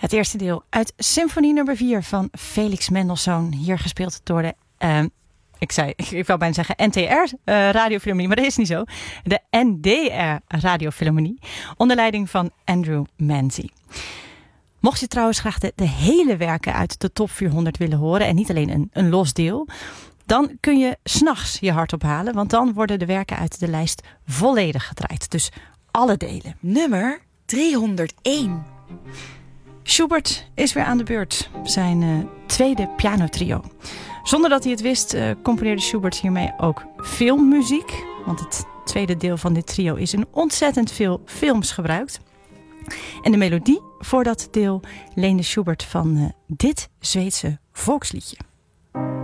Het eerste deel uit Symfonie nummer 4 van Felix Mendelssohn. Hier gespeeld door de, ik wou bijna zeggen NTR Radiofilharmonie, maar dat is niet zo. De NDR Radiofilharmonie, onder leiding van Andrew Manzi. Mocht je trouwens graag de hele werken uit de top 400 willen horen en niet alleen een los deel, dan kun je 's nachts je hart ophalen, want dan worden de werken uit de lijst volledig gedraaid. Dus alle delen. Nummer 301. Schubert is weer aan de beurt. Zijn tweede pianotrio. Zonder dat hij het wist, componeerde Schubert hiermee ook filmmuziek. Want het tweede deel van dit trio is in ontzettend veel films gebruikt. En de melodie voor dat deel leende Schubert van dit Zweedse volksliedje.